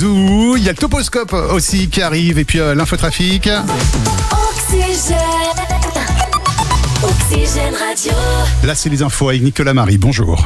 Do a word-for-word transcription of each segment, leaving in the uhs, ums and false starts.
Zoo. Il y a le Toposcope aussi qui arrive et puis euh, l'infotrafic. Oxygène. Oxygène Radio. Là, c'est les infos avec Nicolas Marie. Bonjour.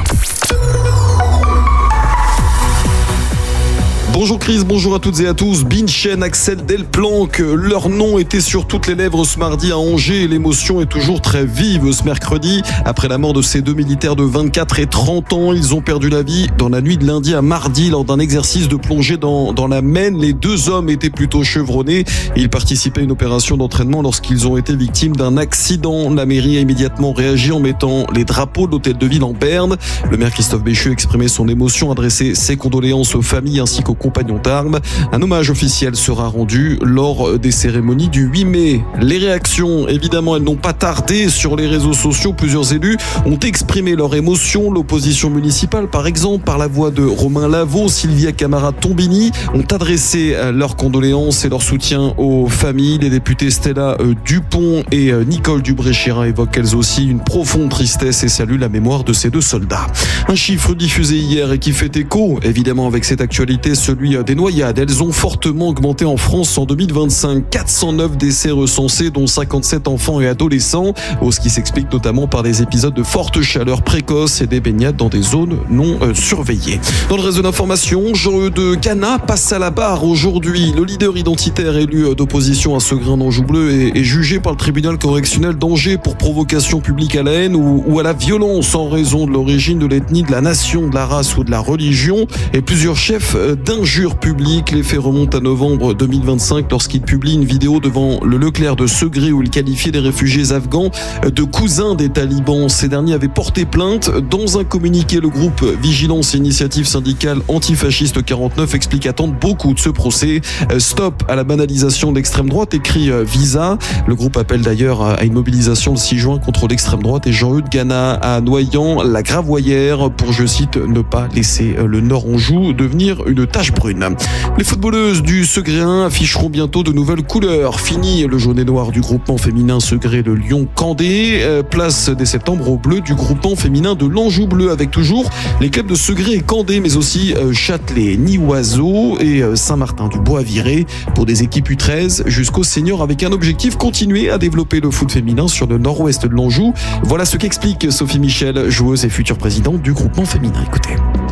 Bonjour Chris, bonjour à toutes et à tous. Binchen, Axel Delplanque, leur nom était sur toutes les lèvres ce mardi à Angers. L'émotion est toujours très vive ce mercredi. Après la mort de ces deux militaires de vingt-quatre et trente ans, ils ont perdu la vie dans la nuit de lundi à mardi lors d'un exercice de plongée dans, dans la Maine. Les deux hommes étaient plutôt chevronnés. Ils participaient à une opération d'entraînement lorsqu'ils ont été victimes d'un accident. La mairie a immédiatement réagi en mettant les drapeaux de l'hôtel de ville en berne. Le maire Christophe Béchu exprimait son émotion, adressait ses condoléances aux familles ainsi qu'aux compagnons d'armes. Un hommage officiel sera rendu lors des cérémonies du huit mai. Les réactions, évidemment, elles n'ont pas tardé sur les réseaux sociaux. Plusieurs élus ont exprimé leur émotion. L'opposition municipale, par exemple, par la voix de Romain Lavaux, Sylvia Camara-Tombini, ont adressé leurs condoléances et leur soutien aux familles. Les députés Stella Dupont et Nicole Dubré-Chirat évoquent elles aussi une profonde tristesse et saluent la mémoire de ces deux soldats. Un chiffre diffusé hier et qui fait écho, évidemment, avec cette actualité, celui des noyades. Elles ont fortement augmenté en France en deux mille vingt-cinq. quatre cent neuf décès recensés, dont cinquante-sept enfants et adolescents, ce qui s'explique notamment par des épisodes de forte chaleur précoce et des baignades dans des zones non euh, surveillées. Dans le reste de l'information, Jean-Eudes Gana passe à la barre aujourd'hui. Le leader identitaire élu d'opposition à Segrun d'Anjou Bleu est, est jugé par le tribunal correctionnel d'Angers pour provocation publique à la haine ou, ou à la violence en raison de l'origine, de l'ethnie, de la nation, de la race ou de la religion. Et plusieurs chefs d'injures publiques. Les faits remontent à novembre deux mille vingt-cinq lorsqu'il publie une vidéo devant le Leclerc de Segré où il qualifiait les réfugiés afghans de cousins des talibans. Ces derniers avaient porté plainte. Dans un communiqué, le groupe Vigilance et Initiative Syndicale Antifasciste quarante-neuf explique attendre beaucoup de ce procès. Stop à la banalisation de l'extrême droite, écrit Visa. Le groupe appelle d'ailleurs à une mobilisation le six juin contre l'extrême droite et Jean-Eudes Gana à Noyant la Gravoyère pour, je cite, ne pas laisser le Nord-Anjou devenir une tache brune. Les footballeuses du Segréen afficheront bientôt de nouvelles couleurs. Fini le jaune et noir du groupement féminin Segré le Lyon-Candé. Place dès septembre au bleu du groupement féminin de l'Anjou Bleu avec toujours les clubs de Segré et Candé mais aussi Châtelet, Nioiseau et Saint-Martin-du-Bois-Viré pour des équipes U treize jusqu'au senior avec un objectif, continuer à développer le foot féminin sur le nord-ouest de l'Anjou. Voilà ce qu'explique Sophie Michel, joueuse et future présidente du groupement féminin. Écoutez.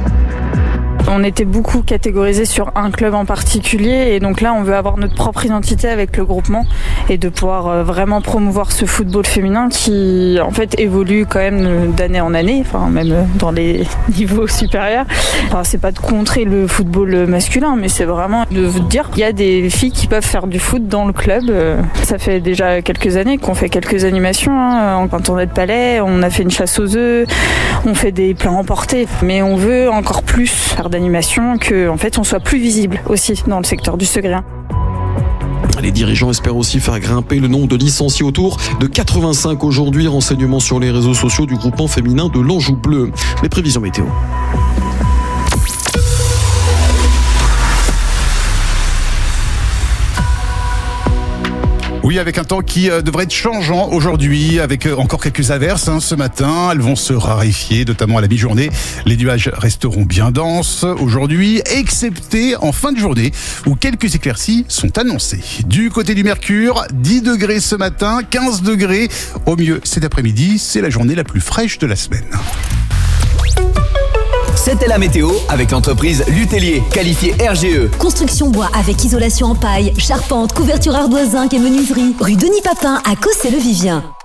On était beaucoup catégorisés sur un club en particulier et donc là on veut avoir notre propre identité avec le groupement et de pouvoir vraiment promouvoir ce football féminin qui en fait évolue quand même d'année en année, enfin même dans les niveaux supérieurs. Enfin, c'est pas de contrer le football masculin mais c'est vraiment de dire qu'il y a des filles qui peuvent faire du foot dans le club. Ça fait déjà quelques années qu'on fait quelques animations hein. Quand on est de Palais, on a fait une chasse aux œufs, on fait des plats emportés mais on veut encore plus faire d'animation, que en fait on soit plus visible aussi dans le secteur du Segréen. Les dirigeants espèrent aussi faire grimper le nombre de licenciés autour de quatre-vingt-cinq aujourd'hui. Renseignements sur les réseaux sociaux du groupement féminin de l'Anjou Bleu. Les prévisions météo. Oui, avec un temps qui euh, devrait être changeant aujourd'hui, avec euh, encore quelques averses hein, ce matin. Elles vont se raréfier, notamment à la mi-journée. Les nuages resteront bien denses aujourd'hui, excepté en fin de journée, où quelques éclaircies sont annoncées. Du côté du Mercure, dix degrés ce matin, quinze degrés au mieux cet après-midi. C'est la journée la plus fraîche de la semaine. C'était la météo avec l'entreprise Lutellier, qualifiée R G E. Construction bois avec isolation en paille, charpente, couverture ardoise, zinc et menuiserie. Rue Denis Papin à Cossé-le-Vivien.